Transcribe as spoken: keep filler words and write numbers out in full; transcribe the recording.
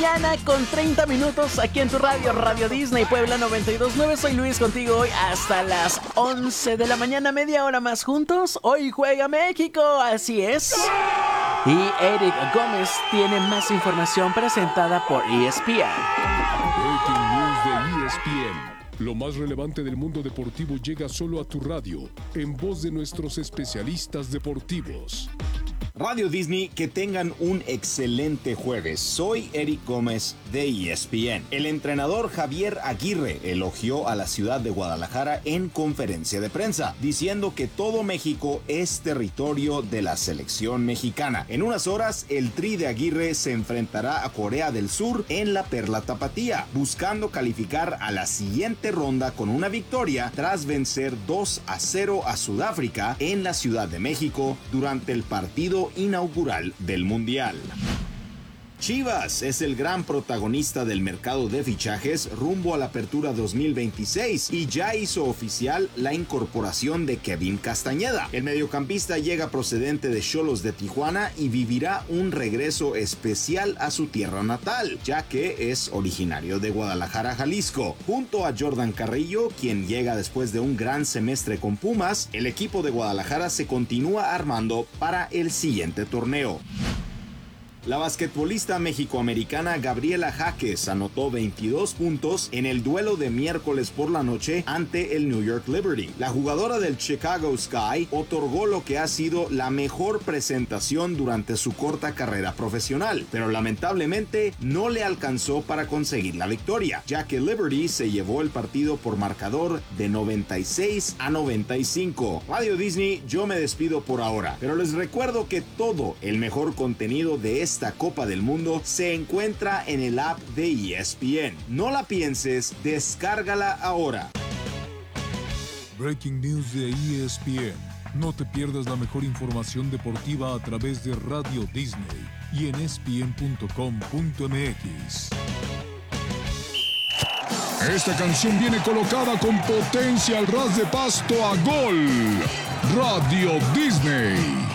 mañana con treinta minutos aquí en tu radio, Radio Disney Puebla noventa y dos punto nueve. Soy Luis contigo hoy hasta las once de la mañana, media hora más juntos. Hoy juega México, así es. Y Eric Gómez tiene más información presentada por E S P N. Breaking News de E S P N. Lo más relevante del mundo deportivo llega solo a tu radio, en voz de nuestros especialistas deportivos. Radio Disney, que tengan un excelente jueves. Soy Eric Gómez de E S P N. El entrenador Javier Aguirre elogió a la ciudad de Guadalajara en conferencia de prensa, diciendo que todo México es territorio de la selección mexicana. En unas horas, el Tri de Aguirre se enfrentará a Corea del Sur en la Perla Tapatía, buscando calificar a la siguiente ronda con una victoria tras vencer dos a cero a Sudáfrica en la Ciudad de México durante el partido inaugural del Mundial. Chivas es el gran protagonista del mercado de fichajes rumbo a la apertura dos mil veintiséis y ya hizo oficial la incorporación de Kevin Castañeda. El mediocampista llega procedente de Xolos de Tijuana y vivirá un regreso especial a su tierra natal, ya que es originario de Guadalajara, Jalisco. Junto a Jordan Carrillo, quien llega después de un gran semestre con Pumas, el equipo de Guadalajara se continúa armando para el siguiente torneo. La basquetbolista mexicoamericana Gabriela Jaques anotó veintidós puntos en el duelo de miércoles por la noche ante el New York Liberty. La jugadora del Chicago Sky otorgó lo que ha sido la mejor presentación durante su corta carrera profesional, pero lamentablemente no le alcanzó para conseguir la victoria, ya que Liberty se llevó el partido por marcador de noventa y seis a noventa y cinco. Radio Disney, yo me despido por ahora, pero les recuerdo que todo el mejor contenido de este Esta Copa del Mundo se encuentra en el app de E S P N. No la pienses, descárgala ahora. Breaking News de E S P N. No te pierdas la mejor información deportiva a través de Radio Disney y en E S P N punto com punto M X. Esta canción viene colocada con potencia al ras de pasto a gol. Radio Disney.